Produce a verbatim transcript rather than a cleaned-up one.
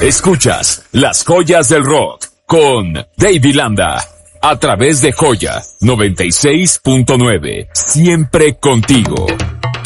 Escuchas Las Joyas del Rock con Davey Landa a través de Joya noventa y seis punto nueve. Siempre contigo.